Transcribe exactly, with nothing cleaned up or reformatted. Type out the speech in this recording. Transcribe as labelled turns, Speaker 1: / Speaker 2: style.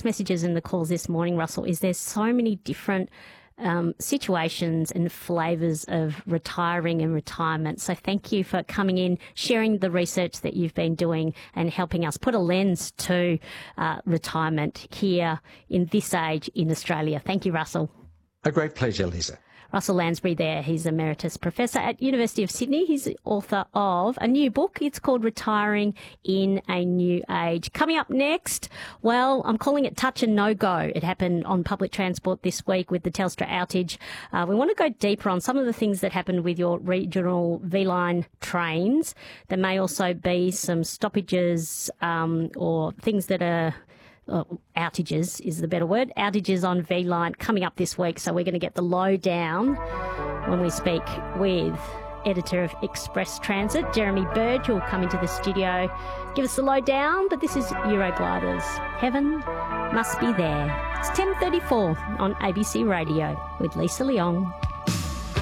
Speaker 1: text messages and the calls this morning, Russell, is there's so many different um, situations and flavours of retiring and retirement. So thank you for coming in, sharing the research that you've been doing and helping us put a lens to uh, retirement here in this age in Australia. Thank you, Russell.
Speaker 2: A great pleasure, Lisa.
Speaker 1: Russell Lansbury there. He's Emeritus Professor at University of Sydney. He's the author of a new book. It's called Retiring in a New Age. Coming up next, well, I'm calling it Touch and No Go. It happened on public transport this week with the Telstra outage. Uh, we want to go deeper on some of the things that happened with your regional V-Line trains. There may also be some stoppages um, or things that are... Uh, outages is the better word, outages on V-Line coming up this week. So we're going to get the lowdown when we speak with editor of Express Transit, Jeremy Bird, who'll come into the studio, give us the lowdown. But this is Eurogliders. Heaven Must Be There. It's ten thirty-four on A B C Radio with Lisa Leong.